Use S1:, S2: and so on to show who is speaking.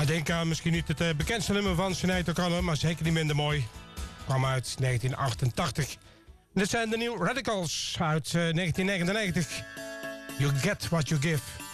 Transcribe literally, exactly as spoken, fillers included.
S1: Nou, denk aan misschien niet het uh, bekendste nummer van Sinead O'Connor, maar zeker niet minder mooi. Kwam uit negentien achtentachtig. Dit zijn de New Radicals uit uh, negentien negenennegentig. You get what you give.